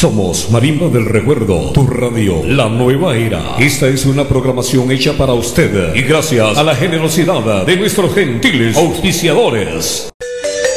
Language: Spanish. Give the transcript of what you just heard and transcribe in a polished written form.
Somos Marimba del Recuerdo, tu radio, la nueva era. Esta es una programación hecha para usted y gracias a la generosidad de nuestros gentiles auspiciadores.